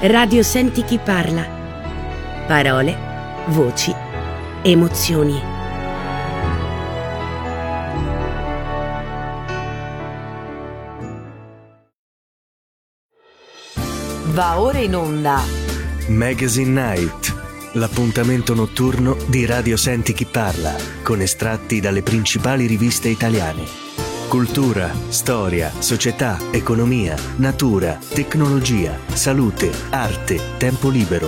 Radio Senti chi parla. Parole, voci, emozioni. Va ora in onda Magazine Night, l'appuntamento notturno di Radio Senti chi parla, con estratti dalle principali riviste italiane. Cultura, storia, società, economia, natura, tecnologia, salute, arte, tempo libero.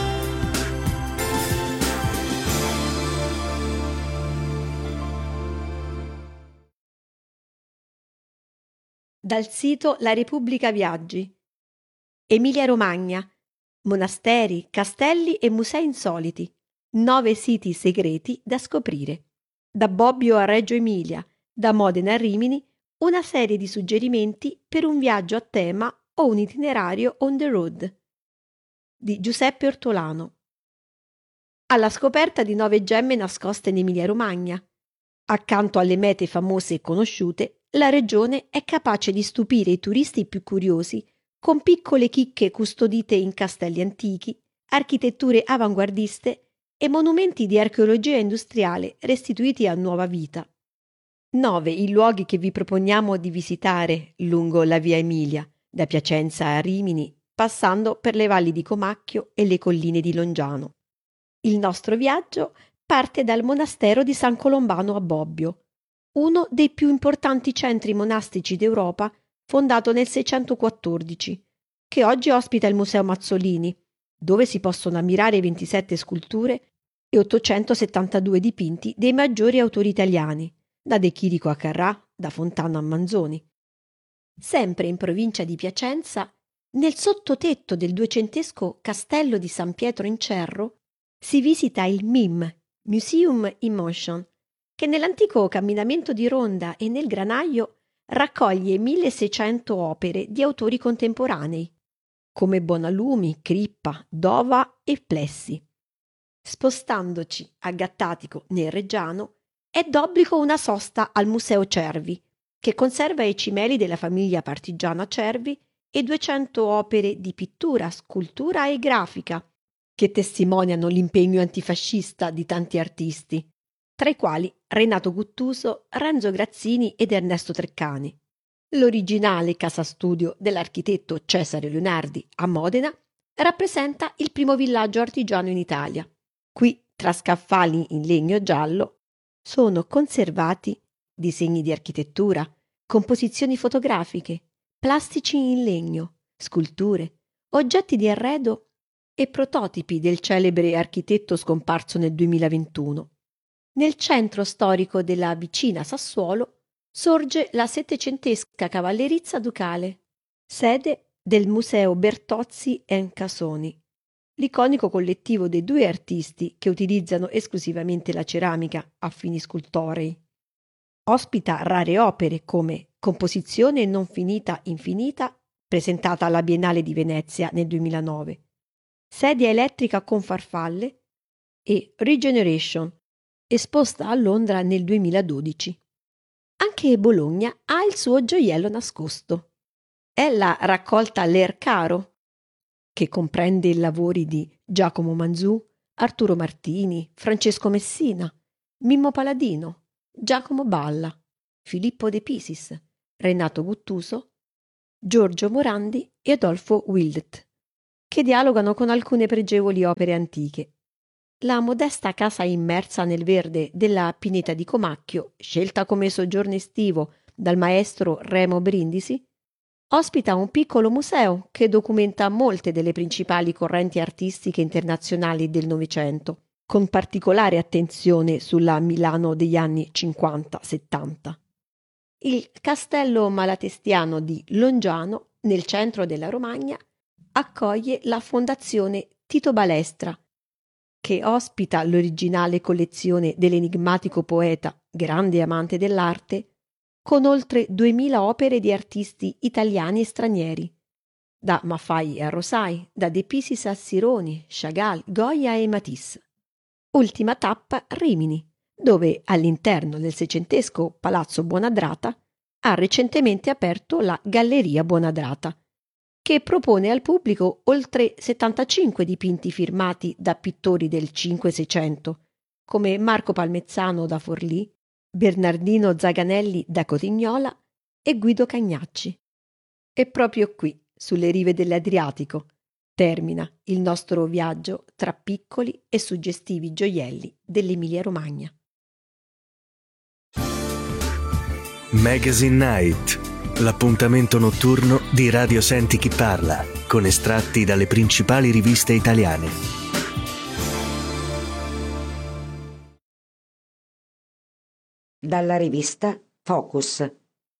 Dal sito La Repubblica Viaggi. Emilia-Romagna. Monasteri, castelli e musei insoliti. 9 siti segreti da scoprire. Da Bobbio a Reggio Emilia, da Modena a Rimini, una serie di suggerimenti per un viaggio a tema o un itinerario on the road. Di Giuseppe Ortolano. Alla scoperta di 9 gemme nascoste in Emilia-Romagna. Accanto alle mete famose e conosciute, la regione è capace di stupire i turisti più curiosi con piccole chicche custodite in castelli antichi, architetture avanguardiste e monumenti di archeologia industriale restituiti a nuova vita. 9 i luoghi che vi proponiamo di visitare lungo la via Emilia, da Piacenza a Rimini, passando per le valli di Comacchio e le colline di Longiano. Il nostro viaggio parte dal monastero di San Colombano a Bobbio, uno dei più importanti centri monastici d'Europa, fondato nel 614, che oggi ospita il Museo Mazzolini, dove si possono ammirare 27 sculture e 872 dipinti dei maggiori autori italiani, da De Chirico a Carrà, da Fontana a Manzoni. Sempre in provincia di Piacenza, nel sottotetto del duecentesco castello di San Pietro in Cerro, si visita il MIM, Museum in Motion, che nell'antico camminamento di Ronda e nel Granaio raccoglie 1600 opere di autori contemporanei, come Bonalumi, Crippa, Dova e Plessi. Spostandoci a Gattatico nel Reggiano, è d'obbligo una sosta al Museo Cervi, che conserva i cimeli della famiglia partigiana Cervi e 200 opere di pittura, scultura e grafica, che testimoniano l'impegno antifascista di tanti artisti, tra i quali Renato Guttuso, Renzo Grazzini ed Ernesto Treccani. L'originale casa studio dell'architetto Cesare Leonardi a Modena rappresenta il primo villaggio artigiano in Italia. Qui, tra scaffali in legno giallo, sono conservati disegni di architettura, composizioni fotografiche, plastici in legno, sculture, oggetti di arredo e prototipi del celebre architetto scomparso nel 2021. Nel centro storico della vicina Sassuolo sorge la settecentesca cavallerizza ducale, sede del Museo Bertozzi e Casoni, l'iconico collettivo dei 2 artisti che utilizzano esclusivamente la ceramica a fini scultorei. Ospita rare opere come Composizione non finita infinita, presentata alla Biennale di Venezia nel 2009, Sedia elettrica con farfalle e Regeneration, esposta a Londra nel 2012. Anche Bologna ha il suo gioiello nascosto. È la raccolta Lercaro, che comprende i lavori di Giacomo Manzù, Arturo Martini, Francesco Messina, Mimmo Paladino, Giacomo Balla, Filippo De Pisis, Renato Guttuso, Giorgio Morandi e Adolfo Wildet, che dialogano con alcune pregevoli opere antiche. La modesta casa immersa nel verde della Pineta di Comacchio, scelta come soggiorno estivo dal maestro Remo Brindisi, ospita un piccolo museo che documenta molte delle principali correnti artistiche internazionali del Novecento, con particolare attenzione sulla Milano degli anni 50-70. Il castello malatestiano di Longiano, nel centro della Romagna, accoglie la Fondazione Tito Balestra, che ospita l'originale collezione dell'enigmatico poeta, grande amante dell'arte, con oltre 2000 opere di artisti italiani e stranieri, da Maffei a Rosai, da De Pisis a Sironi, Chagall, Goya e Matisse. Ultima tappa Rimini, dove all'interno del seicentesco Palazzo Buonadrata ha recentemente aperto la Galleria Buonadrata, che propone al pubblico oltre 75 dipinti firmati da pittori del 5-600, come Marco Palmezzano da Forlì, Bernardino Zaganelli da Cotignola e Guido Cagnacci. E proprio qui, sulle rive dell'Adriatico, termina il nostro viaggio tra piccoli e suggestivi gioielli dell'Emilia-Romagna. Magazine Night, l'appuntamento notturno di Radio Senti Chi Parla, con estratti dalle principali riviste italiane. Dalla rivista Focus.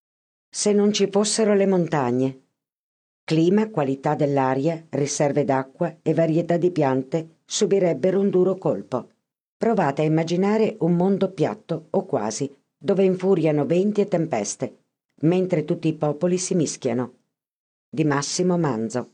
Se non ci fossero le montagne. Clima, qualità dell'aria, riserve d'acqua e varietà di piante subirebbero un duro colpo. Provate a immaginare un mondo piatto o quasi, dove infuriano venti e tempeste, mentre tutti i popoli si mischiano. Di Massimo Manzo.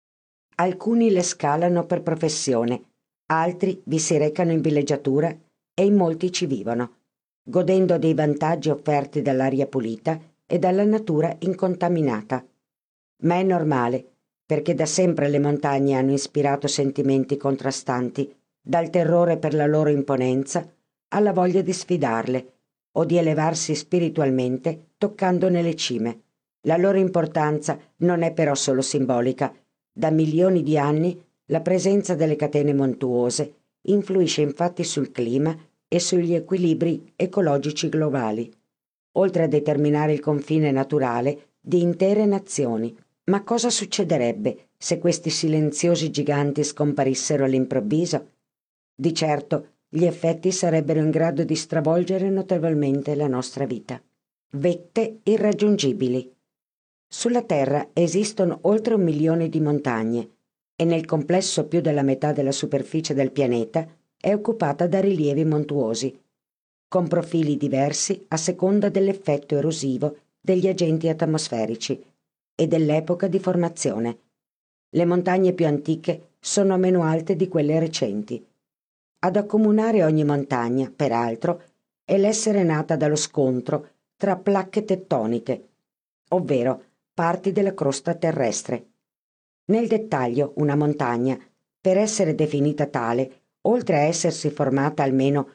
Alcuni le scalano per professione, altri vi si recano in villeggiatura e in molti ci vivono, godendo dei vantaggi offerti dall'aria pulita e dalla natura incontaminata. Ma è normale, perché da sempre le montagne hanno ispirato sentimenti contrastanti, dal terrore per la loro imponenza alla voglia di sfidarle o di elevarsi spiritualmente toccandone le cime. La loro importanza non è però solo simbolica. Da milioni di anni la presenza delle catene montuose influisce infatti sul clima e sugli equilibri ecologici globali, oltre a determinare il confine naturale di intere nazioni. Ma cosa succederebbe se questi silenziosi giganti scomparissero all'improvviso? Di certo, gli effetti sarebbero in grado di stravolgere notevolmente la nostra vita. Vette irraggiungibili. Sulla Terra esistono oltre 1 milione di montagne e nel complesso più della metà della superficie del pianeta è occupata da rilievi montuosi, con profili diversi a seconda dell'effetto erosivo degli agenti atmosferici e dell'epoca di formazione. Le montagne più antiche sono meno alte di quelle recenti. Ad accomunare ogni montagna, peraltro, è l'essere nata dallo scontro tra placche tettoniche, ovvero parti della crosta terrestre. Nel dettaglio, una montagna, per essere definita tale, oltre a essersi formata almeno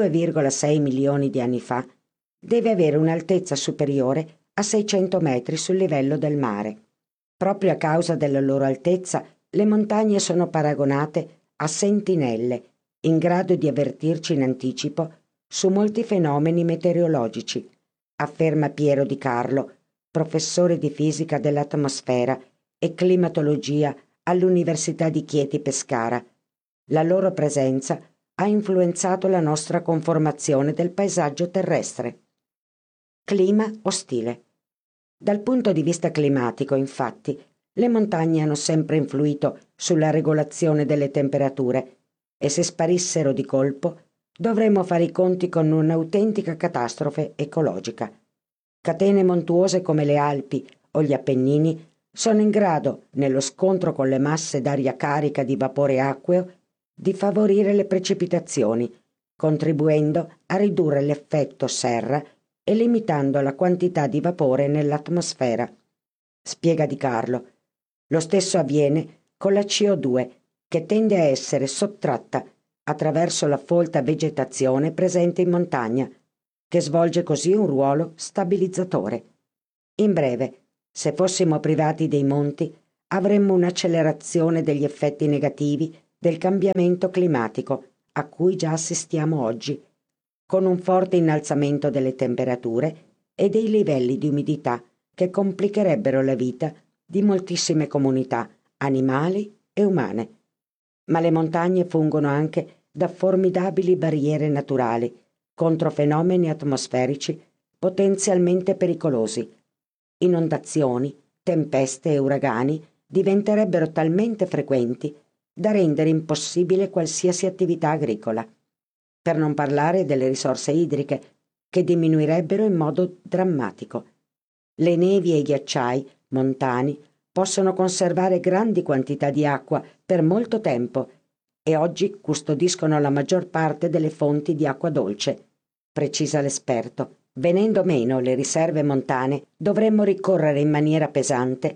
2,6 milioni di anni fa, deve avere un'altezza superiore a 600 metri sul livello del mare. Proprio a causa della loro altezza, le montagne sono paragonate a sentinelle, in grado di avvertirci in anticipo su molti fenomeni meteorologici, afferma Piero Di Carlo, professore di fisica dell'atmosfera e climatologia all'Università di Chieti-Pescara. La loro presenza ha influenzato la nostra conformazione del paesaggio terrestre. Clima ostile. Dal punto di vista climatico, infatti, le montagne hanno sempre influito sulla regolazione delle temperature e se sparissero di colpo dovremmo fare i conti con un'autentica catastrofe ecologica. Catene montuose come le Alpi o gli Appennini sono in grado, nello scontro con le masse d'aria carica di vapore acqueo, di favorire le precipitazioni, contribuendo a ridurre l'effetto serra e limitando la quantità di vapore nell'atmosfera. Spiega Di Carlo. Lo stesso avviene con la CO2, che tende a essere sottratta attraverso la folta vegetazione presente in montagna, che svolge così un ruolo stabilizzatore. In breve, se fossimo privati dei monti, avremmo un'accelerazione degli effetti negativi del cambiamento climatico a cui già assistiamo oggi, con un forte innalzamento delle temperature e dei livelli di umidità che complicherebbero la vita di moltissime comunità animali e umane. Ma le montagne fungono anche da formidabili barriere naturali contro fenomeni atmosferici potenzialmente pericolosi. Inondazioni, tempeste e uragani diventerebbero talmente frequenti da rendere impossibile qualsiasi attività agricola, per non parlare delle risorse idriche, che diminuirebbero in modo drammatico. Le nevi e i ghiacciai montani possono conservare grandi quantità di acqua per molto tempo e oggi custodiscono la maggior parte delle fonti di acqua dolce, precisa l'esperto. Venendo meno le riserve montane, dovremmo ricorrere in maniera pesante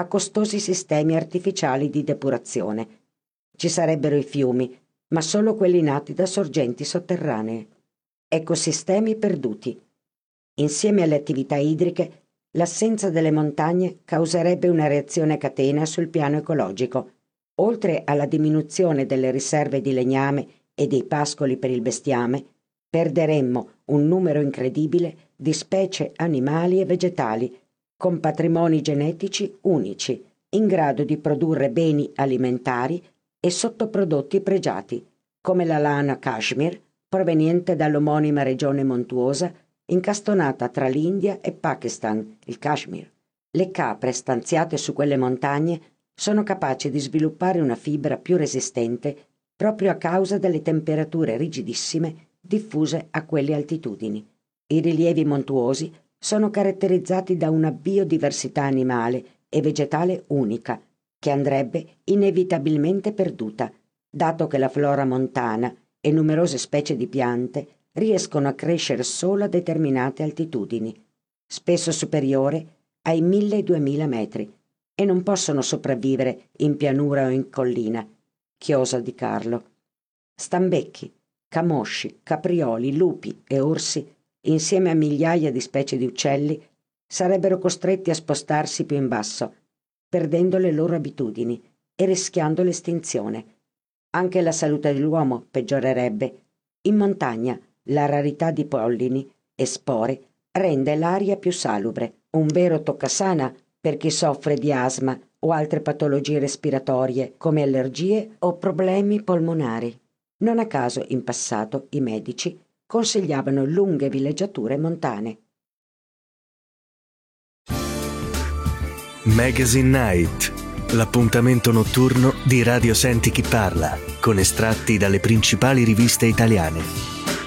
a costosi sistemi artificiali di depurazione. Ci sarebbero i fiumi, ma solo quelli nati da sorgenti sotterranee. Ecosistemi perduti. Insieme alle attività idriche, l'assenza delle montagne causerebbe una reazione a catena sul piano ecologico. Oltre alla diminuzione delle riserve di legname e dei pascoli per il bestiame, perderemmo un numero incredibile di specie animali e vegetali con patrimoni genetici unici, in grado di produrre beni alimentari e sottoprodotti pregiati, come la lana cashmere, proveniente dall'omonima regione montuosa incastonata tra l'India e Pakistan, il Kashmir. Le capre stanziate su quelle montagne sono capaci di sviluppare una fibra più resistente proprio a causa delle temperature rigidissime diffuse a quelle altitudini. I rilievi montuosi sono caratterizzati da una biodiversità animale e vegetale unica, che andrebbe inevitabilmente perduta, dato che la flora montana e numerose specie di piante riescono a crescere solo a determinate altitudini, spesso superiore ai 1.000-2.000 metri, e non possono sopravvivere in pianura o in collina. Chiosa di Carlo. Stambecchi, camosci, caprioli, lupi e orsi, insieme a migliaia di specie di uccelli, sarebbero costretti a spostarsi più in basso, perdendo le loro abitudini e rischiando l'estinzione. Anche la salute dell'uomo peggiorerebbe. In montagna la rarità di pollini e spore rende l'aria più salubre, un vero toccasana per chi soffre di asma o altre patologie respiratorie come allergie o problemi polmonari. Non a caso in passato i medici consigliavano lunghe villeggiature montane. Magazine Night, l'appuntamento notturno di Radio Senti Chi Parla, con estratti dalle principali riviste italiane.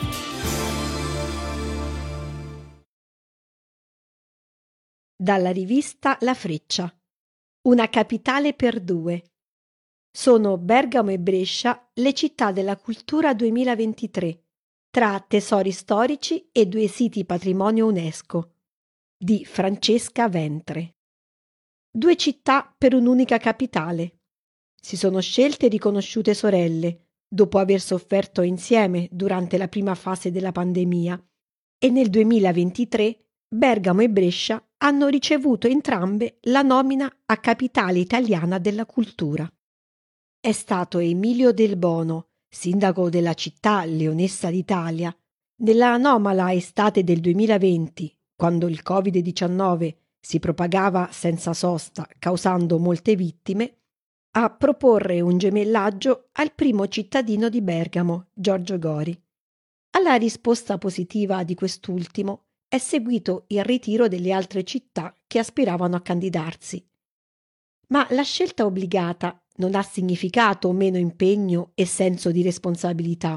Dalla rivista La Freccia. Una capitale per due. Sono Bergamo e Brescia le città della cultura 2023, tra tesori storici e 2 siti patrimonio UNESCO, di Francesca Ventre. 2 città per un'unica capitale. Si sono scelte e riconosciute sorelle, dopo aver sofferto insieme durante la prima fase della pandemia, e nel 2023 Bergamo e Brescia hanno ricevuto entrambe la nomina a capitale italiana della cultura. È stato Emilio Del Bono, sindaco della città leonessa d'Italia, nella anomala estate del 2020, quando il Covid-19 si propagava senza sosta, causando molte vittime, a proporre un gemellaggio al primo cittadino di Bergamo, Giorgio Gori. Alla risposta positiva di quest'ultimo è seguito il ritiro delle altre città che aspiravano a candidarsi. Ma la scelta obbligata non ha significato meno impegno e senso di responsabilità,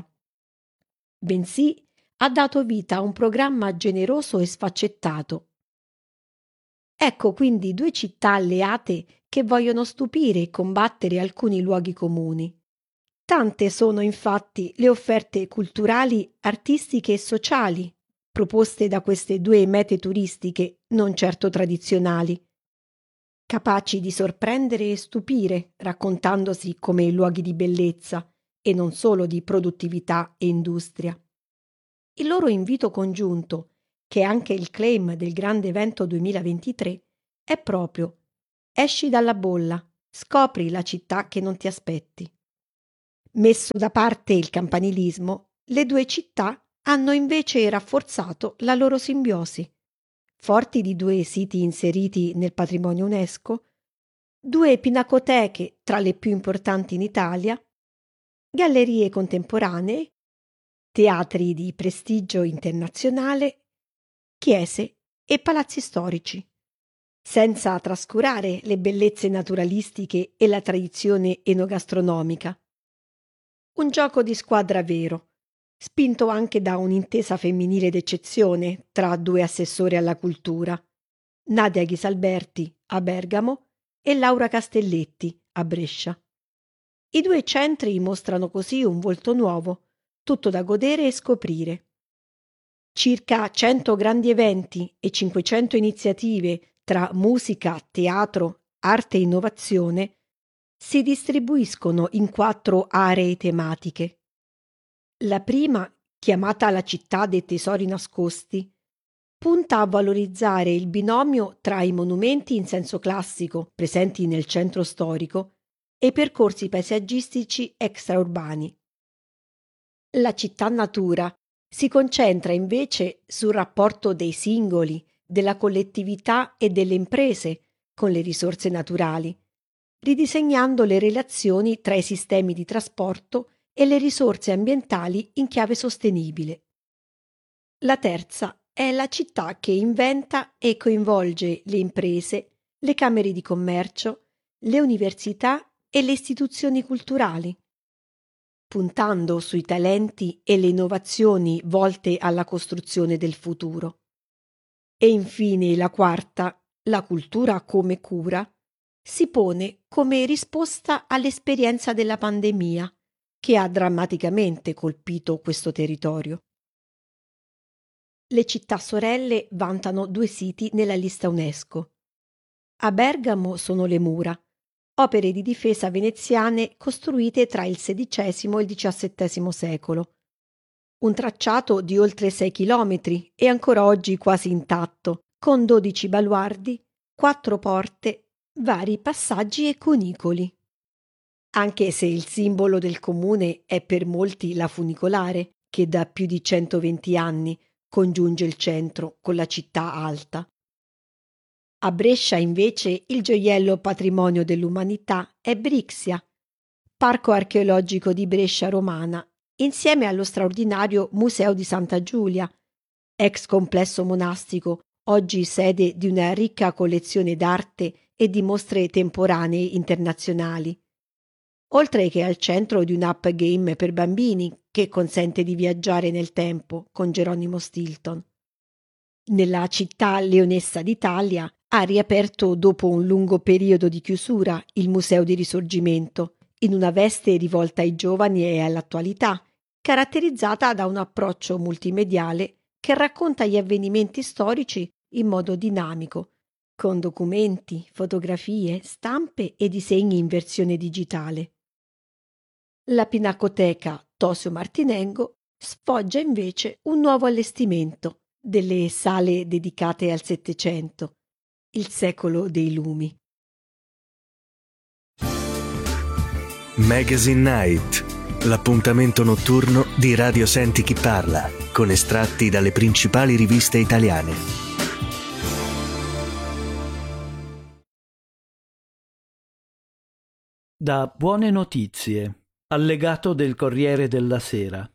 bensì ha dato vita a un programma generoso e sfaccettato. Ecco quindi 2 città alleate che vogliono stupire e combattere alcuni luoghi comuni. Tante sono infatti le offerte culturali, artistiche e sociali proposte da queste 2 mete turistiche non certo tradizionali, capaci di sorprendere e stupire, raccontandosi come luoghi di bellezza e non solo di produttività e industria. Il loro invito congiunto, che è anche il claim del grande evento 2023, è proprio: esci dalla bolla, scopri la città che non ti aspetti. Messo da parte il campanilismo, le 2 città hanno invece rafforzato la loro simbiosi. Forti di 2 siti inseriti nel patrimonio UNESCO, 2 pinacoteche tra le più importanti in Italia, gallerie contemporanee, teatri di prestigio internazionale, chiese e palazzi storici, senza trascurare le bellezze naturalistiche e la tradizione enogastronomica. Un gioco di squadra vero, spinto anche da un'intesa femminile d'eccezione tra 2 assessori alla cultura, Nadia Ghisalberti a Bergamo e Laura Castelletti a Brescia. I 2 centri mostrano così un volto nuovo, tutto da godere e scoprire. Circa 100 grandi eventi e 500 iniziative tra musica, teatro, arte e innovazione si distribuiscono in 4 aree tematiche. La prima, chiamata la città dei tesori nascosti, punta a valorizzare il binomio tra i monumenti in senso classico presenti nel centro storico e i percorsi paesaggistici extraurbani. La città natura si concentra invece sul rapporto dei singoli, della collettività e delle imprese con le risorse naturali, ridisegnando le relazioni tra i sistemi di trasporto e le risorse ambientali in chiave sostenibile. La terza è la città che inventa e coinvolge le imprese, le camere di commercio, le università e le istituzioni culturali, puntando sui talenti e le innovazioni volte alla costruzione del futuro. E infine la quarta, la cultura come cura, si pone come risposta all'esperienza della pandemia che ha drammaticamente colpito questo territorio. Le città sorelle vantano 2 siti nella lista UNESCO. A Bergamo sono le Mura, opere di difesa veneziane costruite tra il XVI e il XVII secolo. Un tracciato di oltre 6 chilometri e ancora oggi quasi intatto, con 12 baluardi, 4 porte, vari passaggi e cunicoli. Anche se il simbolo del comune è per molti la funicolare, che da più di 120 anni congiunge il centro con la città alta. A Brescia invece il gioiello patrimonio dell'umanità è Brixia, parco archeologico di Brescia romana, insieme allo straordinario Museo di Santa Giulia, ex complesso monastico, oggi sede di una ricca collezione d'arte e di mostre temporanee internazionali, oltre che al centro di un'app game per bambini che consente di viaggiare nel tempo con Geronimo Stilton. Nella città leonessa d'Italia ha riaperto dopo un lungo periodo di chiusura il Museo di Risorgimento, in una veste rivolta ai giovani e all'attualità, caratterizzata da un approccio multimediale che racconta gli avvenimenti storici in modo dinamico, con documenti, fotografie, stampe e disegni in versione digitale. La Pinacoteca Tosio Martinengo sfoggia invece un nuovo allestimento delle sale dedicate al Settecento, il secolo dei lumi. Magazine Night, l'appuntamento notturno di Radio Senti Chi Parla, con estratti dalle principali riviste italiane. Da Buone Notizie, allegato del Corriere della Sera.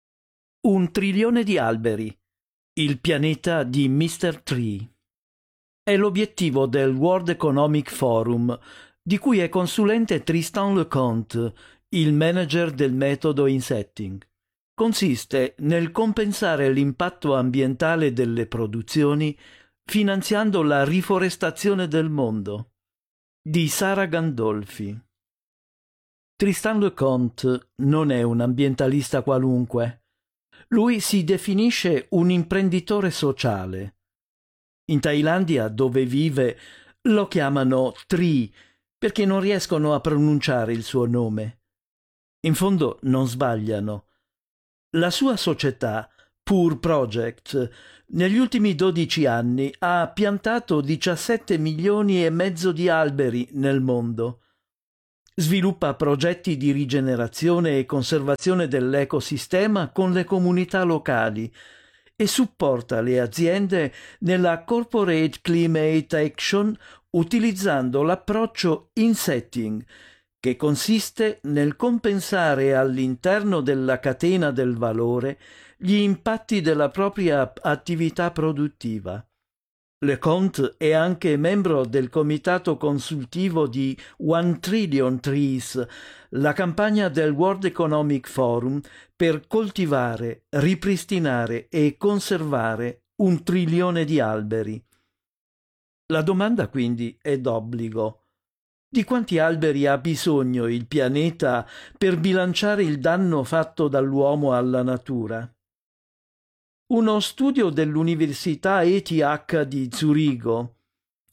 1 trilione di alberi, il pianeta di Mr. Tree. È l'obiettivo del World Economic Forum, di cui è consulente Tristan Leconte, il manager del metodo Insetting. Consiste nel compensare l'impatto ambientale delle produzioni finanziando la riforestazione del mondo. Di Sara Gandolfi. Tristan Leconte non è un ambientalista qualunque. Lui si definisce un imprenditore sociale. In Thailandia, dove vive, lo chiamano Tree perché non riescono a pronunciare il suo nome. In fondo non sbagliano. La sua società, Pure Project, negli ultimi 12 anni ha piantato 17 milioni e mezzo di alberi nel mondo. Sviluppa progetti di rigenerazione e conservazione dell'ecosistema con le comunità locali e supporta le aziende nella Corporate Climate Action utilizzando l'approccio Insetting, che consiste nel compensare all'interno della catena del valore gli impatti della propria attività produttiva. Leconte è anche membro del comitato consultivo di 1 Trillion Trees, la campagna del World Economic Forum per coltivare, ripristinare e conservare 1 trilione di alberi. La domanda quindi è d'obbligo. Di quanti alberi ha bisogno il pianeta per bilanciare il danno fatto dall'uomo alla natura? Uno studio dell'Università ETH di Zurigo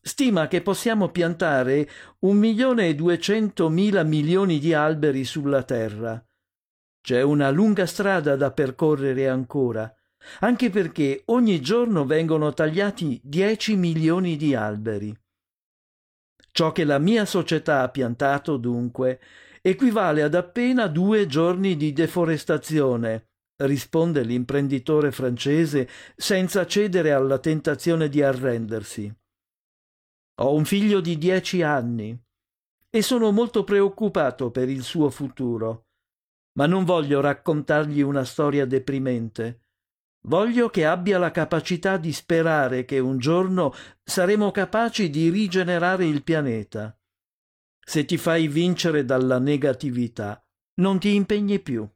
stima che possiamo piantare 1.200.000 milioni di alberi sulla Terra. C'è una lunga strada da percorrere ancora, anche perché ogni giorno vengono tagliati 10 milioni di alberi. Ciò che la mia società ha piantato, dunque, equivale ad appena 2 giorni di deforestazione, risponde l'imprenditore francese senza cedere alla tentazione di arrendersi. Ho un figlio di 10 anni e sono molto preoccupato per il suo futuro, ma non voglio raccontargli una storia deprimente. Voglio che abbia la capacità di sperare che un giorno saremo capaci di rigenerare il pianeta. Se ti fai vincere dalla negatività, non ti impegni più.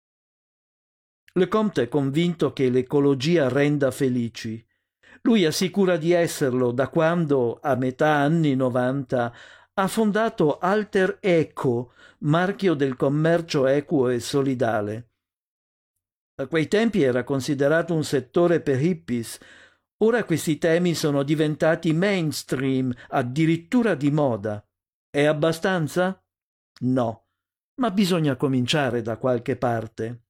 Lecomte è convinto che l'ecologia renda felici. Lui assicura di esserlo da quando, a metà anni 90, ha fondato Alter Eco, marchio del commercio equo e solidale. A quei tempi era considerato un settore per hippies. Ora questi temi sono diventati mainstream, addirittura di moda. È abbastanza? No, ma bisogna cominciare da qualche parte.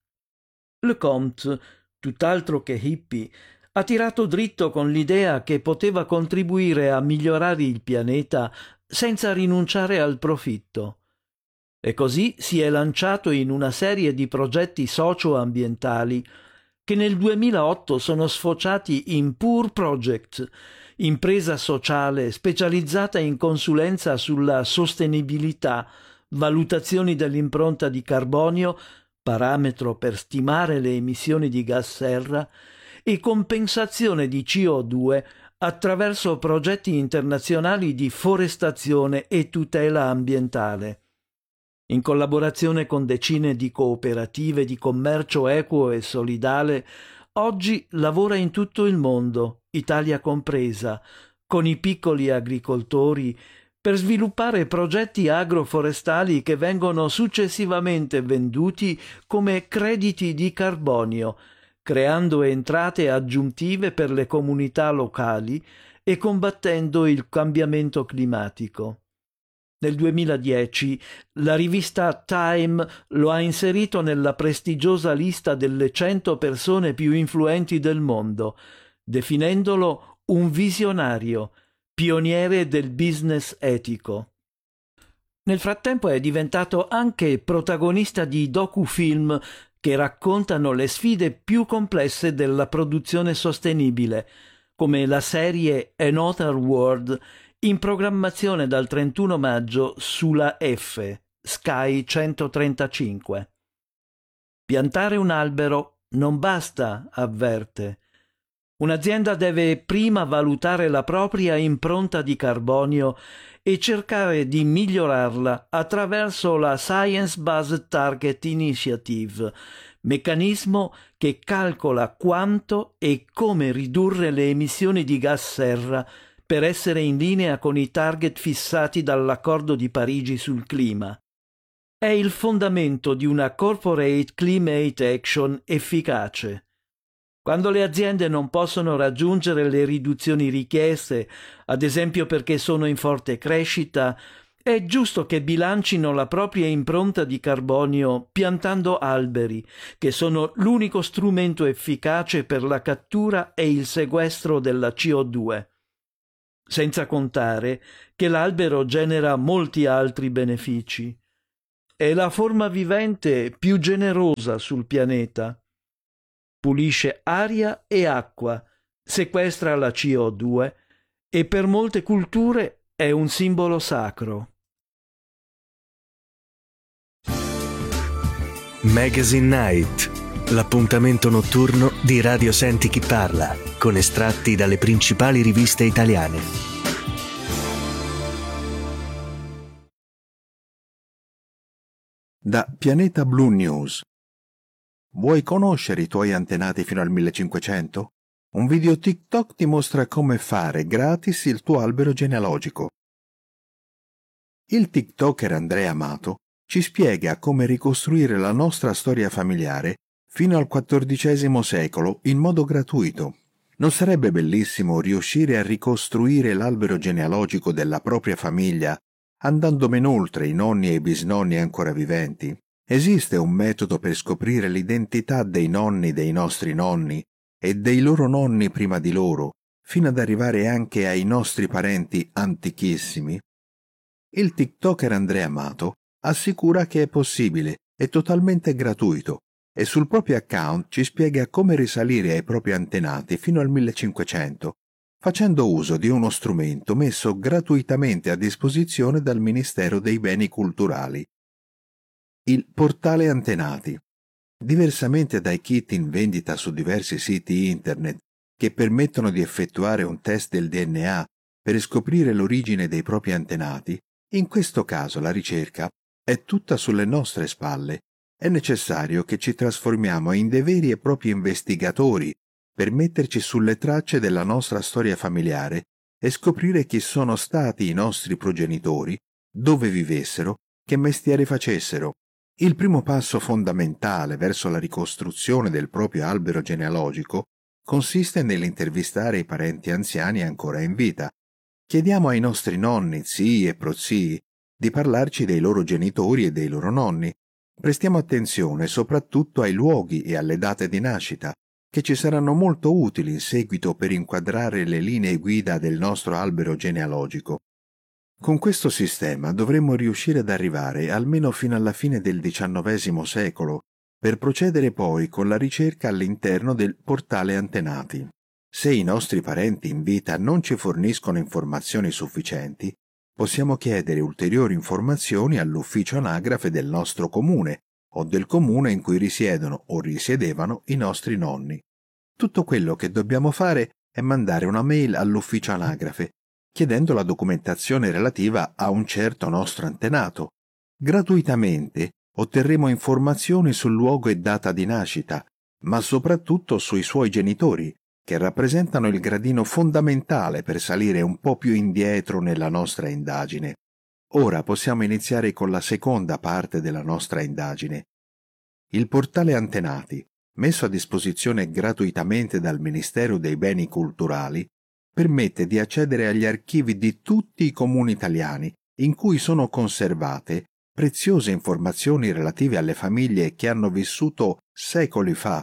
Lecomte, tutt'altro che hippie, ha tirato dritto con l'idea che poteva contribuire a migliorare il pianeta senza rinunciare al profitto. E così si è lanciato in una serie di progetti socio-ambientali che nel 2008 sono sfociati in Pure Project, impresa sociale specializzata in consulenza sulla sostenibilità, valutazioni dell'impronta di carbonio, parametro per stimare le emissioni di gas serra, e compensazione di CO2 attraverso progetti internazionali di forestazione e tutela ambientale. In collaborazione con decine di cooperative di commercio equo e solidale, oggi lavora in tutto il mondo, Italia compresa, con i piccoli agricoltori per sviluppare progetti agroforestali che vengono successivamente venduti come crediti di carbonio, creando entrate aggiuntive per le comunità locali e combattendo il cambiamento climatico. Nel 2010 la rivista Time lo ha inserito nella prestigiosa lista delle 100 persone più influenti del mondo, definendolo un visionario, pioniere del business etico. Nel frattempo è diventato anche protagonista di docufilm che raccontano le sfide più complesse della produzione sostenibile, come la serie Another World, in programmazione dal 31 maggio sulla F, Sky 135. Piantare un albero non basta, avverte. Un'azienda deve prima valutare la propria impronta di carbonio e cercare di migliorarla attraverso la Science Based Target Initiative, meccanismo che calcola quanto e come ridurre le emissioni di gas serra per essere in linea con i target fissati dall'Accordo di Parigi sul clima. È il fondamento di una corporate climate action efficace. Quando le aziende non possono raggiungere le riduzioni richieste, ad esempio perché sono in forte crescita, è giusto che bilancino la propria impronta di carbonio piantando alberi, che sono l'unico strumento efficace per la cattura e il sequestro della CO2. Senza contare che l'albero genera molti altri benefici. È la forma vivente più generosa sul pianeta. Pulisce aria e acqua, sequestra la CO2 e per molte culture è un simbolo sacro. Magazine Night, l'appuntamento notturno di Radio Senti Chi Parla, con estratti dalle principali riviste italiane. Da Pianeta Blu News. Vuoi conoscere i tuoi antenati fino al 1500? Un video TikTok ti mostra come fare gratis il tuo albero genealogico. Il TikToker Andrea Amato ci spiega come ricostruire la nostra storia familiare fino al XIV secolo in modo gratuito. Non sarebbe bellissimo riuscire a ricostruire l'albero genealogico della propria famiglia andando meno oltre i nonni e i bisnonni ancora viventi? Esiste un metodo per scoprire l'identità dei nonni dei nostri nonni e dei loro nonni prima di loro, fino ad arrivare anche ai nostri parenti antichissimi? Il TikToker Andrea Amato assicura che è possibile, è totalmente gratuito, e sul proprio account ci spiega come risalire ai propri antenati fino al 1500, facendo uso di uno strumento messo gratuitamente a disposizione dal Ministero dei Beni Culturali. Il portale antenati. Diversamente dai kit in vendita su diversi siti internet che permettono di effettuare un test del DNA per scoprire l'origine dei propri antenati, in questo caso la ricerca è tutta sulle nostre spalle. È necessario che ci trasformiamo in dei veri e propri investigatori per metterci sulle tracce della nostra storia familiare e scoprire chi sono stati i nostri progenitori, dove vivessero, che mestiere facessero. Il primo passo fondamentale verso la ricostruzione del proprio albero genealogico consiste nell'intervistare i parenti anziani ancora in vita. Chiediamo ai nostri nonni, zii e prozii di parlarci dei loro genitori e dei loro nonni. Prestiamo attenzione soprattutto ai luoghi e alle date di nascita, che ci saranno molto utili in seguito per inquadrare le linee guida del nostro albero genealogico. Con questo sistema dovremmo riuscire ad arrivare almeno fino alla fine del XIX secolo, per procedere poi con la ricerca all'interno del portale antenati. Se i nostri parenti in vita non ci forniscono informazioni sufficienti, possiamo chiedere ulteriori informazioni all'ufficio anagrafe del nostro comune o del comune in cui risiedono o risiedevano i nostri nonni. Tutto quello che dobbiamo fare è mandare una mail all'ufficio anagrafe chiedendo la documentazione relativa a un certo nostro antenato. Gratuitamente otterremo informazioni sul luogo e data di nascita, ma soprattutto sui suoi genitori, che rappresentano il gradino fondamentale per salire un po' più indietro nella nostra indagine. Ora possiamo iniziare con la seconda parte della nostra indagine. Il portale Antenati, messo a disposizione gratuitamente dal Ministero dei Beni Culturali, permette di accedere agli archivi di tutti i comuni italiani in cui sono conservate preziose informazioni relative alle famiglie che hanno vissuto secoli fa.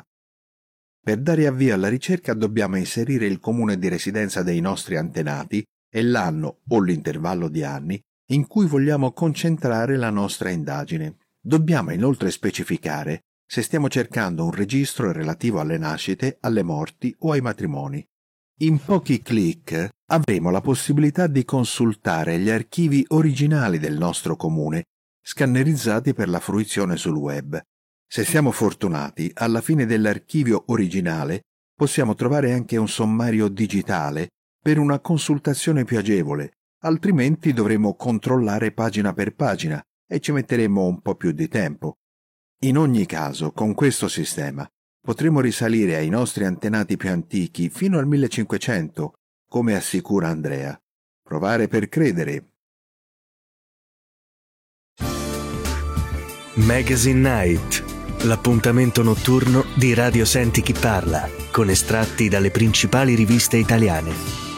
Per dare avvio alla ricerca dobbiamo inserire il comune di residenza dei nostri antenati e l'anno o l'intervallo di anni in cui vogliamo concentrare la nostra indagine. Dobbiamo inoltre specificare se stiamo cercando un registro relativo alle nascite, alle morti o ai matrimoni. In pochi clic avremo la possibilità di consultare gli archivi originali del nostro comune, scannerizzati per la fruizione sul web. Se siamo fortunati, alla fine dell'archivio originale possiamo trovare anche un sommario digitale per una consultazione più agevole, altrimenti dovremo controllare pagina per pagina e ci metteremo un po' più di tempo. In ogni caso, con questo sistema potremo risalire ai nostri antenati più antichi fino al 1500, come assicura Andrea. Provare per credere. Magazine Night, l'appuntamento notturno di Radio Senti Chi Parla, con estratti dalle principali riviste italiane.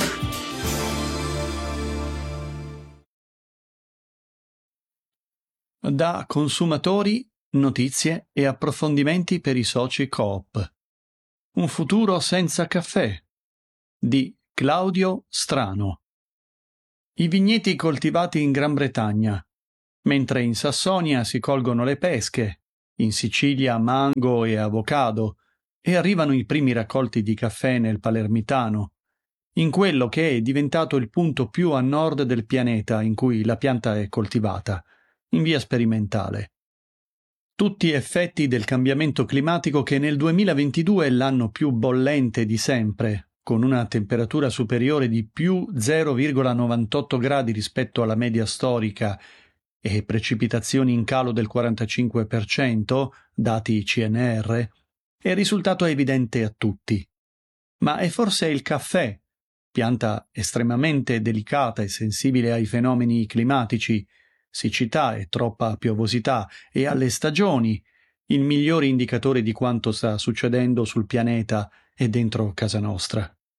Da consumatori, notizie e approfondimenti per i soci Coop. Un futuro senza caffè di Claudio Strano. I vigneti coltivati in Gran Bretagna, mentre in Sassonia si colgono le pesche, in Sicilia mango e avocado, e arrivano i primi raccolti di caffè nel Palermitano, in quello che è diventato il punto più a nord del pianeta in cui la pianta è coltivata, in via sperimentale. Tutti effetti del cambiamento climatico che nel 2022 è l'anno più bollente di sempre, con una temperatura superiore di più 0,98 gradi rispetto alla media storica e precipitazioni in calo del 45%, dati CNR, è risultato evidente a tutti. Ma è forse il caffè, pianta estremamente delicata e sensibile ai fenomeni climatici, siccità e troppa piovosità, e alle stagioni, il migliore indicatore di quanto sta succedendo sul pianeta e dentro casa nostra.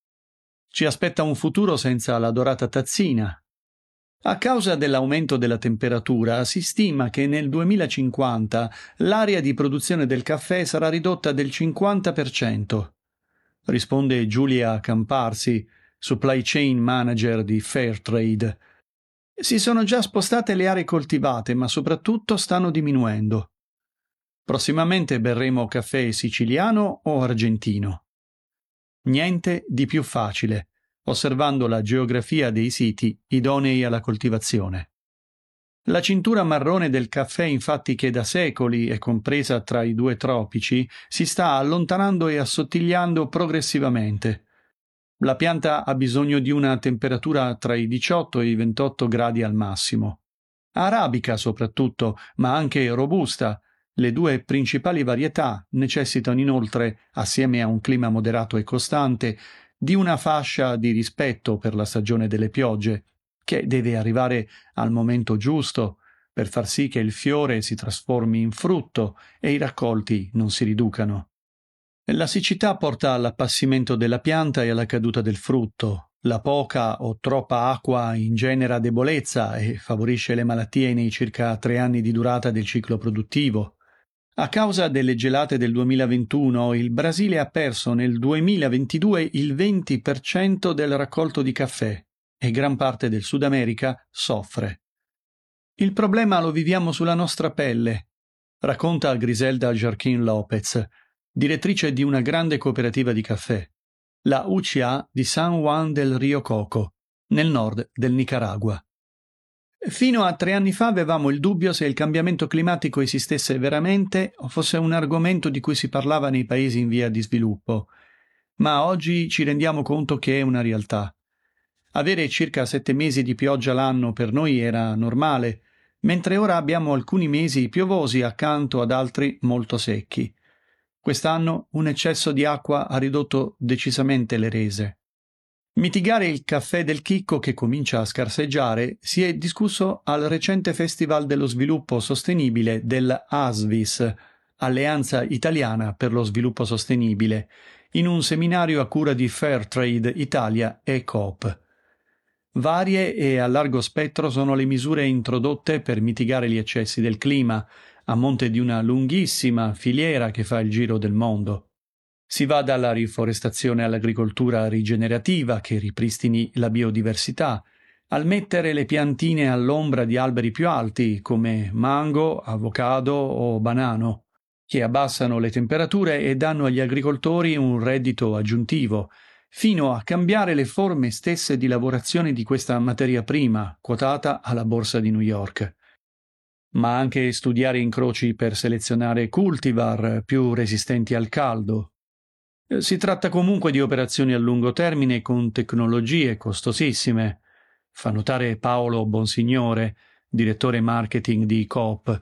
Ci aspetta un futuro senza la dorata tazzina. A causa dell'aumento della temperatura si stima che nel 2050 l'area di produzione del caffè sarà ridotta del 50%. Risponde Giulia Camparsi, supply chain manager di Fairtrade. Si sono già spostate le aree coltivate, ma soprattutto stanno diminuendo. Prossimamente berremo caffè siciliano o argentino. Niente di più facile, osservando la geografia dei siti idonei alla coltivazione. La cintura marrone del caffè, infatti, che da secoli è compresa tra i due tropici, si sta allontanando e assottigliando progressivamente. La pianta ha bisogno di una temperatura tra i 18 e i 28 gradi al massimo. Arabica soprattutto, ma anche robusta. Le due principali varietà necessitano inoltre, assieme a un clima moderato e costante, di una fascia di rispetto per la stagione delle piogge, che deve arrivare al momento giusto per far sì che il fiore si trasformi in frutto e i raccolti non si riducano. La siccità porta all'appassimento della pianta e alla caduta del frutto. La poca o troppa acqua ingenera debolezza e favorisce le malattie nei circa 3 anni di durata del ciclo produttivo. A causa delle gelate del 2021, il Brasile ha perso nel 2022 il 20% del raccolto di caffè e gran parte del Sud America soffre. Il problema lo viviamo sulla nostra pelle, racconta Griselda Jarquín López, direttrice di una grande cooperativa di caffè, la UCA di San Juan del Rio Coco, nel nord del Nicaragua. Fino a 3 anni fa avevamo il dubbio se il cambiamento climatico esistesse veramente o fosse un argomento di cui si parlava nei paesi in via di sviluppo, ma oggi ci rendiamo conto che è una realtà. Avere circa 7 mesi di pioggia l'anno per noi era normale, mentre ora abbiamo alcuni mesi piovosi accanto ad altri molto secchi. Quest'anno un eccesso di acqua ha ridotto decisamente le rese. Mitigare il caffè del chicco che comincia a scarseggiare si è discusso al recente Festival dello Sviluppo Sostenibile dell'ASVIS, Alleanza Italiana per lo Sviluppo Sostenibile, in un seminario a cura di Fairtrade Italia e Coop. Varie e a largo spettro sono le misure introdotte per mitigare gli eccessi del clima, a monte di una lunghissima filiera che fa il giro del mondo. Si va dalla riforestazione all'agricoltura rigenerativa che ripristini la biodiversità, al mettere le piantine all'ombra di alberi più alti come mango, avocado o banano, che abbassano le temperature e danno agli agricoltori un reddito aggiuntivo, fino a cambiare le forme stesse di lavorazione di questa materia prima, quotata alla Borsa di New York. Ma anche studiare incroci per selezionare cultivar più resistenti al caldo. Si tratta comunque di operazioni a lungo termine con tecnologie costosissime, fa notare Paolo Bonsignore, direttore marketing di Coop.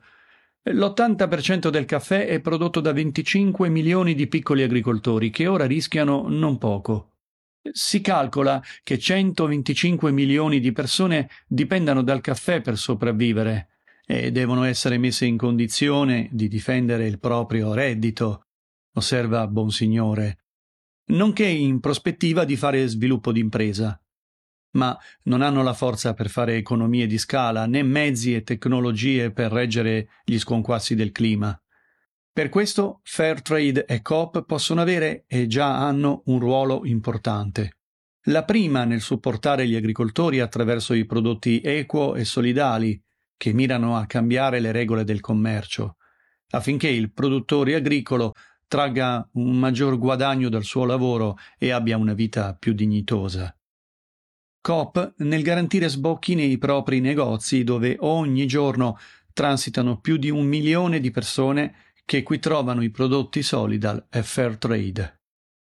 L'80% del caffè è prodotto da 25 milioni di piccoli agricoltori che ora rischiano non poco. Si calcola che 125 milioni di persone dipendano dal caffè per sopravvivere e devono essere messe in condizione di difendere il proprio reddito, osserva Bonsignore, nonché in prospettiva di fare sviluppo d'impresa. Ma non hanno la forza per fare economie di scala, né mezzi e tecnologie per reggere gli sconquassi del clima. Per questo Fairtrade e Coop possono avere e già hanno un ruolo importante. La prima nel supportare gli agricoltori attraverso i prodotti equo e solidali, che mirano a cambiare le regole del commercio, affinché il produttore agricolo tragga un maggior guadagno dal suo lavoro e abbia una vita più dignitosa. Coop nel garantire sbocchi nei propri negozi dove ogni giorno transitano più di 1 milione di persone che qui trovano i prodotti Solidal e Fairtrade.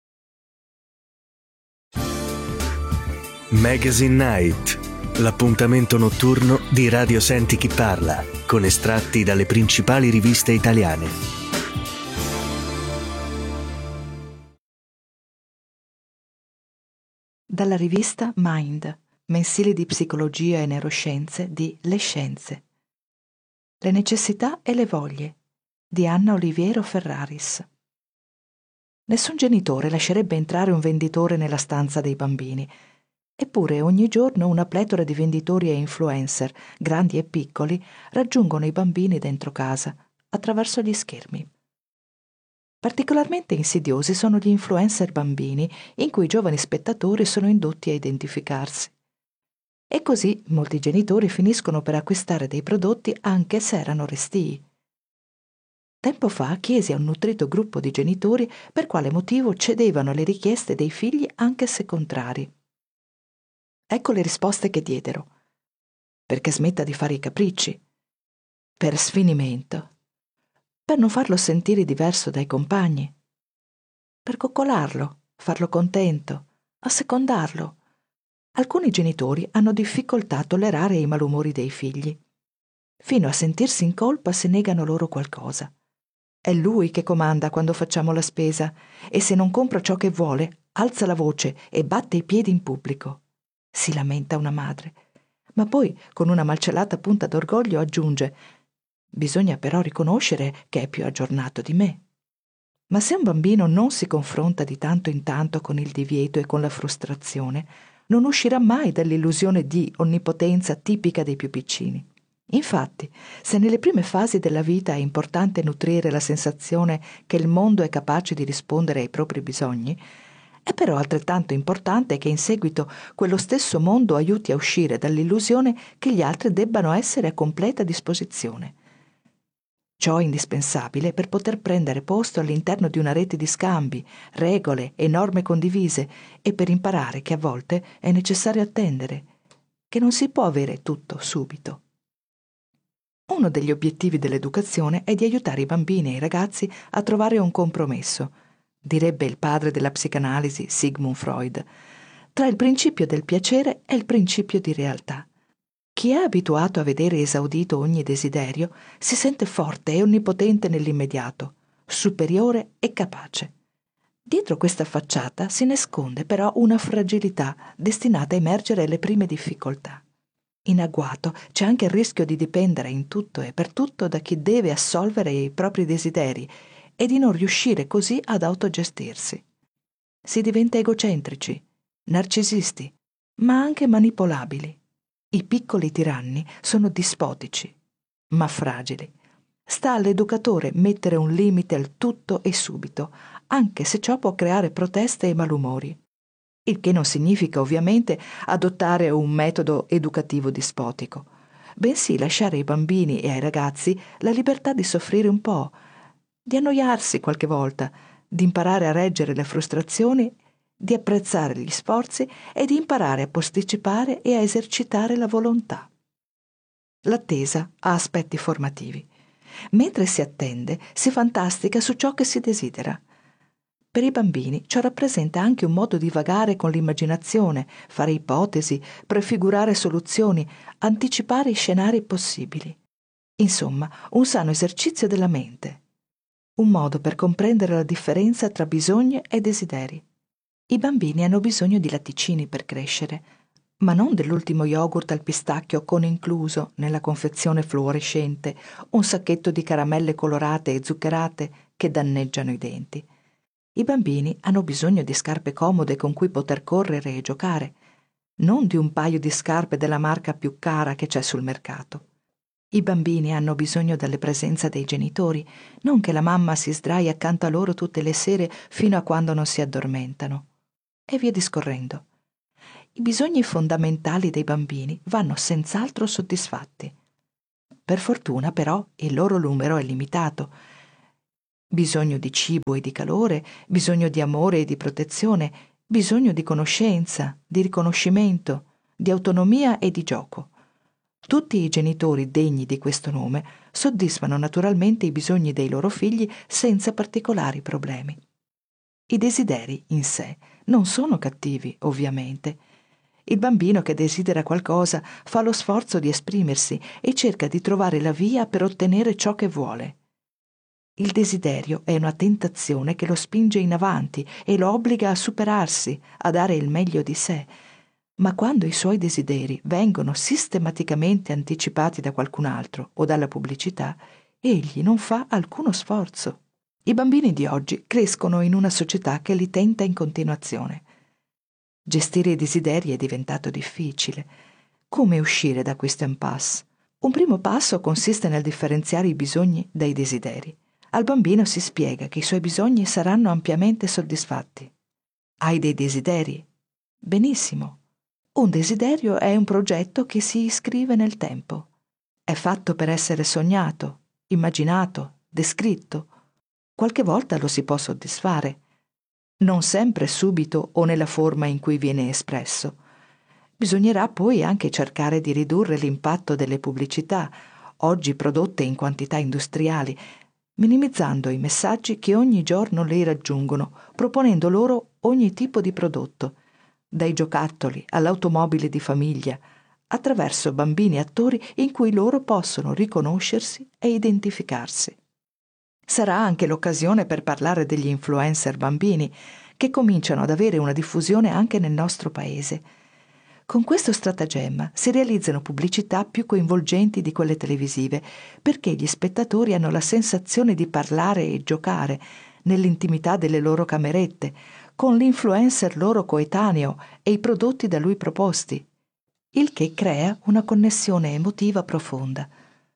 Magazine Night, l'appuntamento notturno di Radio Senti Chi Parla, con estratti dalle principali riviste italiane. Dalla rivista Mind, mensile di psicologia e neuroscienze di Le Scienze. Le necessità e le voglie di Anna Oliviero Ferraris. Nessun genitore lascerebbe entrare un venditore nella stanza dei bambini. Eppure ogni giorno una pletora di venditori e influencer, grandi e piccoli, raggiungono i bambini dentro casa, attraverso gli schermi. Particolarmente insidiosi sono gli influencer bambini, in cui i giovani spettatori sono indotti a identificarsi. E così molti genitori finiscono per acquistare dei prodotti anche se erano restii. Tempo fa chiesi a un nutrito gruppo di genitori per quale motivo cedevano alle richieste dei figli anche se contrari. Ecco le risposte che diedero. Perché smetta di fare i capricci, per sfinimento, per non farlo sentire diverso dai compagni, per coccolarlo, farlo contento, assecondarlo. Alcuni genitori hanno difficoltà a tollerare i malumori dei figli. Fino a sentirsi in colpa se negano loro qualcosa. È lui che comanda quando facciamo la spesa e se non compra ciò che vuole, alza la voce e batte i piedi in pubblico. Si lamenta una madre, ma poi con una malcelata punta d'orgoglio aggiunge: bisogna però riconoscere che è più aggiornato di me. Ma se un bambino non si confronta di tanto in tanto con il divieto e con la frustrazione, non uscirà mai dall'illusione di onnipotenza tipica dei più piccini. Infatti, se nelle prime fasi della vita è importante nutrire la sensazione che il mondo è capace di rispondere ai propri bisogni, è però altrettanto importante che in seguito quello stesso mondo aiuti a uscire dall'illusione che gli altri debbano essere a completa disposizione. Ciò è indispensabile per poter prendere posto all'interno di una rete di scambi, regole e norme condivise e per imparare che a volte è necessario attendere, che non si può avere tutto subito. Uno degli obiettivi dell'educazione è di aiutare i bambini e i ragazzi a trovare un compromesso, direbbe il padre della psicanalisi Sigmund Freud, tra il principio del piacere e il principio di realtà. Chi è abituato a vedere esaudito ogni desiderio si sente forte e onnipotente nell'immediato, superiore e capace. Dietro questa facciata si nasconde però una fragilità destinata a emergere alle prime difficoltà. In agguato c'è anche il rischio di dipendere in tutto e per tutto da chi deve assolvere i propri desideri e di non riuscire così ad autogestirsi. Si diventa egocentrici, narcisisti, ma anche manipolabili. I piccoli tiranni sono dispotici, ma fragili. Sta all'educatore mettere un limite al tutto e subito, anche se ciò può creare proteste e malumori. Il che non significa ovviamente adottare un metodo educativo dispotico, bensì lasciare ai bambini e ai ragazzi la libertà di soffrire un po', di annoiarsi qualche volta, di imparare a reggere le frustrazioni, di apprezzare gli sforzi e di imparare a posticipare e a esercitare la volontà. L'attesa ha aspetti formativi. Mentre si attende, si fantastica su ciò che si desidera. Per i bambini ciò rappresenta anche un modo di vagare con l'immaginazione, fare ipotesi, prefigurare soluzioni, anticipare i scenari possibili. Insomma, un sano esercizio della mente. Un modo per comprendere la differenza tra bisogni e desideri. I bambini hanno bisogno di latticini per crescere, ma non dell'ultimo yogurt al pistacchio con incluso, nella confezione fluorescente, un sacchetto di caramelle colorate e zuccherate che danneggiano i denti. I bambini hanno bisogno di scarpe comode con cui poter correre e giocare, non di un paio di scarpe della marca più cara che c'è sul mercato. I bambini hanno bisogno della presenza dei genitori, non che la mamma si sdrai accanto a loro tutte le sere fino a quando non si addormentano. E via discorrendo. I bisogni fondamentali dei bambini vanno senz'altro soddisfatti. Per fortuna, però, il loro numero è limitato. Bisogno di cibo e di calore, bisogno di amore e di protezione, bisogno di conoscenza, di riconoscimento, di autonomia e di gioco. Tutti i genitori degni di questo nome soddisfano naturalmente i bisogni dei loro figli senza particolari problemi. I desideri in sé non sono cattivi, ovviamente. Il bambino che desidera qualcosa fa lo sforzo di esprimersi e cerca di trovare la via per ottenere ciò che vuole. Il desiderio è una tentazione che lo spinge in avanti e lo obbliga a superarsi, a dare il meglio di sé. Ma quando i suoi desideri vengono sistematicamente anticipati da qualcun altro o dalla pubblicità, egli non fa alcuno sforzo. I bambini di oggi crescono in una società che li tenta in continuazione. Gestire i desideri è diventato difficile. Come uscire da questo impasse? Un primo passo consiste nel differenziare i bisogni dai desideri. Al bambino si spiega che i suoi bisogni saranno ampiamente soddisfatti. Hai dei desideri? Benissimo. Un desiderio è un progetto che si iscrive nel tempo. È fatto per essere sognato, immaginato, descritto. Qualche volta lo si può soddisfare. Non sempre subito o nella forma in cui viene espresso. Bisognerà poi anche cercare di ridurre l'impatto delle pubblicità, oggi prodotte in quantità industriali, minimizzando i messaggi che ogni giorno li raggiungono, proponendo loro ogni tipo di prodotto, dai giocattoli all'automobile di famiglia, attraverso bambini attori in cui loro possono riconoscersi e identificarsi. Sarà anche l'occasione per parlare degli influencer bambini, che cominciano ad avere una diffusione anche nel nostro paese. Con questo stratagemma si realizzano pubblicità più coinvolgenti di quelle televisive, perché gli spettatori hanno la sensazione di parlare e giocare nell'intimità delle loro camerette, con l'influencer loro coetaneo e i prodotti da lui proposti, il che crea una connessione emotiva profonda.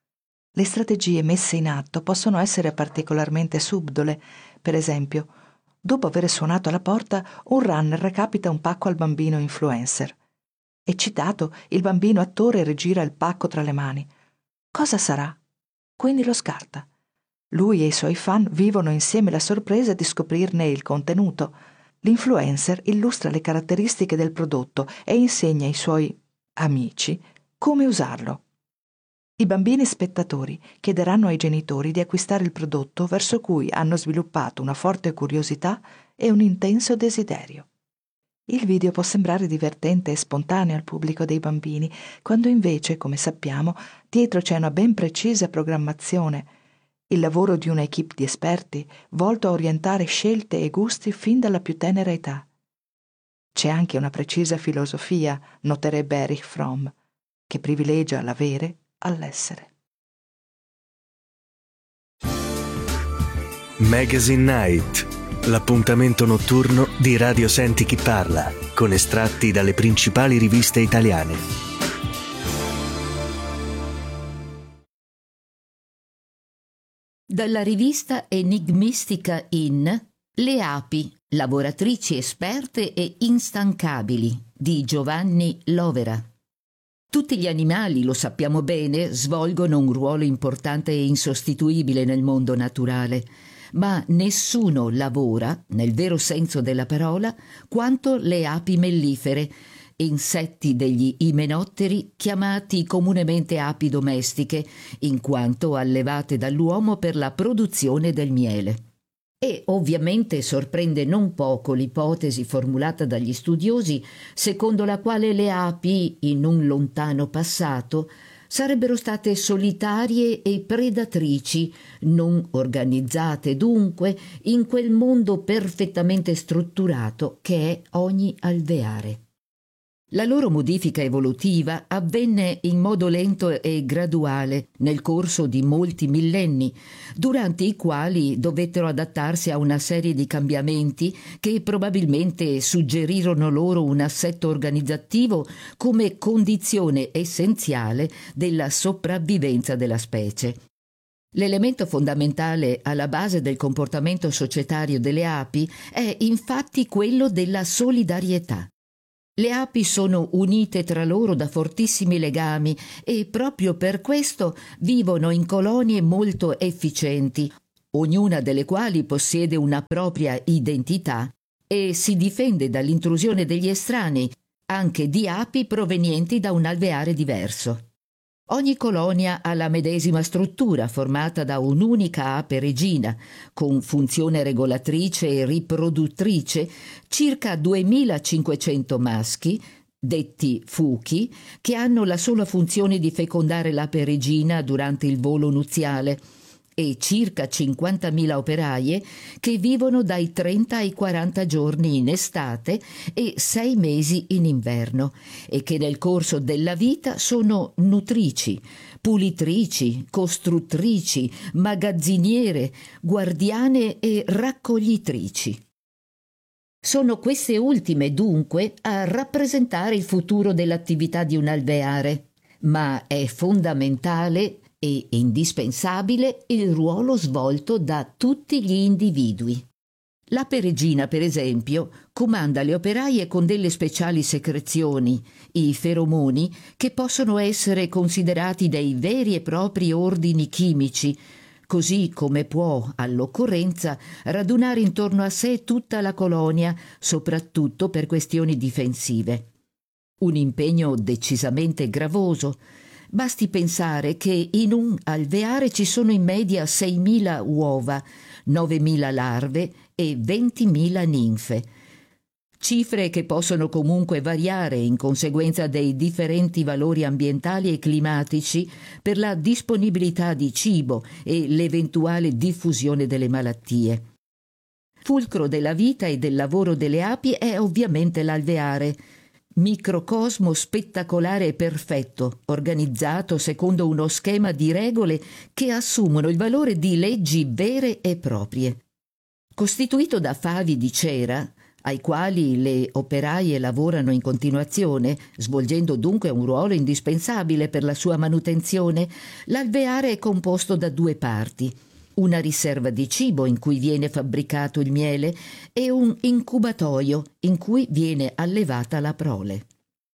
Le strategie messe in atto possono essere particolarmente subdole. Per esempio, dopo aver suonato alla porta, un runner recapita un pacco al bambino influencer. Eccitato, il bambino attore rigira il pacco tra le mani. Cosa sarà? Quindi lo scarta. Lui e i suoi fan vivono insieme la sorpresa di scoprirne il contenuto. L'influencer illustra le caratteristiche del prodotto e insegna ai suoi amici come usarlo. I bambini spettatori chiederanno ai genitori di acquistare il prodotto verso cui hanno sviluppato una forte curiosità e un intenso desiderio. Il video può sembrare divertente e spontaneo al pubblico dei bambini, quando invece, come sappiamo, dietro c'è una ben precisa programmazione, il lavoro di una equipe di esperti volto a orientare scelte e gusti fin dalla più tenera età. C'è anche una precisa filosofia, noterebbe Erich Fromm, che privilegia l'avere all'essere. Magazine Night, l'appuntamento notturno di Radio Senti Chi Parla, con estratti dalle principali riviste italiane. Dalla rivista enigmistica Le api, lavoratrici esperte e instancabili, di Giovanni Lovera. Tutti gli animali, lo sappiamo bene, svolgono un ruolo importante e insostituibile nel mondo naturale, ma nessuno lavora, nel vero senso della parola, quanto le api mellifere, insetti degli imenotteri chiamati comunemente api domestiche, in quanto allevate dall'uomo per la produzione del miele. E ovviamente sorprende non poco l'ipotesi formulata dagli studiosi secondo la quale le api, in un lontano passato, sarebbero state solitarie e predatrici, non organizzate dunque in quel mondo perfettamente strutturato che è ogni alveare. La loro modifica evolutiva avvenne in modo lento e graduale nel corso di molti millenni, durante i quali dovettero adattarsi a una serie di cambiamenti che probabilmente suggerirono loro un assetto organizzativo come condizione essenziale della sopravvivenza della specie. L'elemento fondamentale alla base del comportamento societario delle api è infatti quello della solidarietà. Le api sono unite tra loro da fortissimi legami e proprio per questo vivono in colonie molto efficienti, ognuna delle quali possiede una propria identità e si difende dall'intrusione degli estranei, anche di api provenienti da un alveare diverso. Ogni colonia ha la medesima struttura formata da un'unica ape regina, con funzione regolatrice e riproduttrice, circa 2500 maschi, detti fuchi, che hanno la sola funzione di fecondare l'ape regina durante il volo nuziale, e circa 50.000 operaie che vivono dai 30 ai 40 giorni in estate e 6 mesi in inverno e che nel corso della vita sono nutrici, pulitrici, costruttrici, magazziniere, guardiane e raccoglitrici. Sono queste ultime, dunque, a rappresentare il futuro dell'attività di un alveare, ma è fondamentale e indispensabile il ruolo svolto da tutti gli individui. L'ape regina, per esempio, comanda le operaie con delle speciali secrezioni, i feromoni, che possono essere considerati dei veri e propri ordini chimici, così come può, all'occorrenza, radunare intorno a sé tutta la colonia, soprattutto per questioni difensive. Un impegno decisamente gravoso. Basti pensare che in un alveare ci sono in media 6.000 uova, 9.000 larve e 20.000 ninfe. Cifre che possono comunque variare in conseguenza dei differenti valori ambientali e climatici per la disponibilità di cibo e l'eventuale diffusione delle malattie. Fulcro della vita e del lavoro delle api è ovviamente l'alveare, microcosmo spettacolare e perfetto, organizzato secondo uno schema di regole che assumono il valore di leggi vere e proprie. Costituito da favi di cera, ai quali le operaie lavorano in continuazione, svolgendo dunque un ruolo indispensabile per la sua manutenzione, l'alveare è composto da 2 parti: una riserva di cibo in cui viene fabbricato il miele e un incubatoio in cui viene allevata la prole.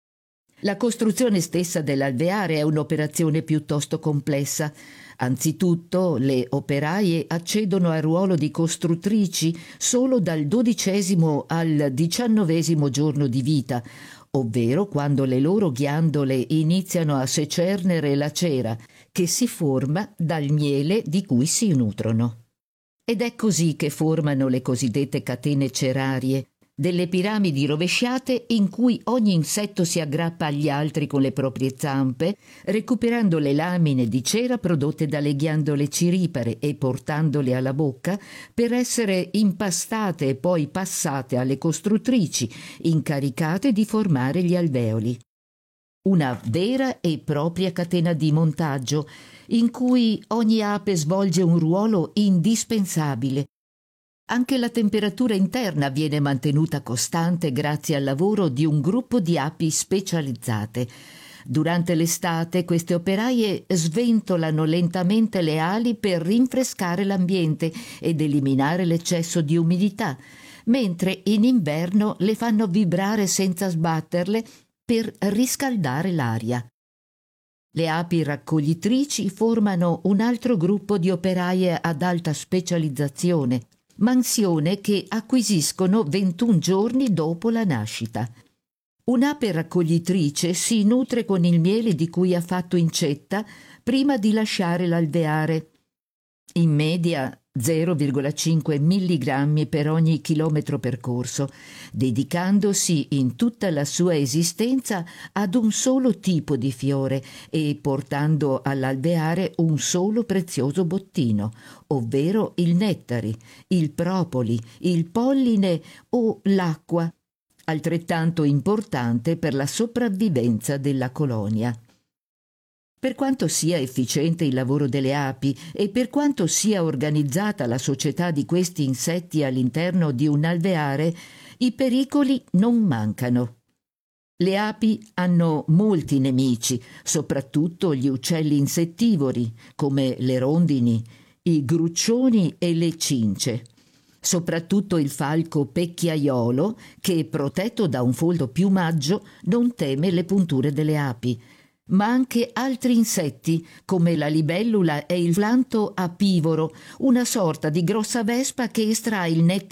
La costruzione stessa dell'alveare è un'operazione piuttosto complessa. Anzitutto, le operaie accedono al ruolo di costruttrici solo dal 12° al 19° giorno di vita, ovvero quando le loro ghiandole iniziano a secernere la cera, che si forma dal miele di cui si nutrono. Ed è così che formano le cosiddette catene cerarie, delle piramidi rovesciate in cui ogni insetto si aggrappa agli altri con le proprie zampe, recuperando le lamine di cera prodotte dalle ghiandole ciripare e portandole alla bocca per essere impastate e poi passate alle costruttrici, incaricate di formare gli alveoli. Una vera e propria catena di montaggio, in cui ogni ape svolge un ruolo indispensabile. Anche la temperatura interna viene mantenuta costante grazie al lavoro di un gruppo di api specializzate. Durante l'estate queste operaie sventolano lentamente le ali per rinfrescare l'ambiente ed eliminare l'eccesso di umidità, mentre in inverno le fanno vibrare senza sbatterle per riscaldare l'aria. Le api raccoglitrici formano un altro gruppo di operaie ad alta specializzazione, mansione che acquisiscono 21 giorni dopo la nascita. Un'ape raccoglitrice si nutre con il miele di cui ha fatto incetta prima di lasciare l'alveare. In media 0,5 milligrammi per ogni chilometro percorso, dedicandosi in tutta la sua esistenza ad un solo tipo di fiore e portando all'alveare un solo prezioso bottino, ovvero il nettare, il propoli, il polline o l'acqua, altrettanto importante per la sopravvivenza della colonia. Per quanto sia efficiente il lavoro delle api e per quanto sia organizzata la società di questi insetti all'interno di un alveare, i pericoli non mancano. Le api hanno molti nemici, soprattutto gli uccelli insettivori, come le rondini, i gruccioni e le cince. Soprattutto il falco pecchiaiolo, che, protetto da un folto piumaggio, non teme le punture delle api, ma anche altri insetti come la libellula e il flanto apivoro, una sorta di grossa vespa che estrae il nettare